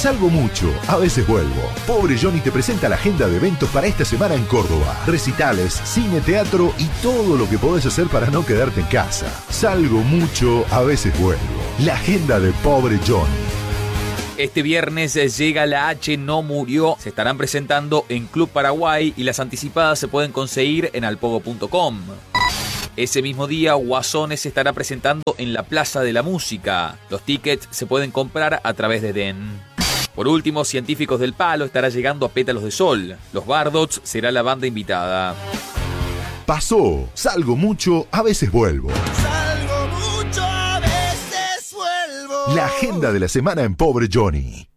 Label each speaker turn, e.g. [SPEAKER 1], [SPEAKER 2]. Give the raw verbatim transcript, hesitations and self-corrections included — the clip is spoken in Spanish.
[SPEAKER 1] Salgo mucho, a veces vuelvo. Pobre Johnny te presenta la agenda de eventos para esta semana en Córdoba. Recitales, cine, teatro y todo lo que podés hacer para no quedarte en casa. Salgo mucho, a veces vuelvo. La agenda de Pobre Johnny.
[SPEAKER 2] Este viernes llega La H No Murió. Se estarán presentando en Club Paraguay y las anticipadas se pueden conseguir en alpogo punto com. Ese mismo día, Guasones se estará presentando en la Plaza de la Música. Los tickets se pueden comprar a través de D E N. Por último, Científicos del Palo estará llegando a Pétalos de Sol. Los Bardots será la banda invitada.
[SPEAKER 1] Pasó, salgo mucho, a veces vuelvo.
[SPEAKER 3] Salgo mucho, a veces vuelvo.
[SPEAKER 1] La agenda de la semana en Pobre Johnny.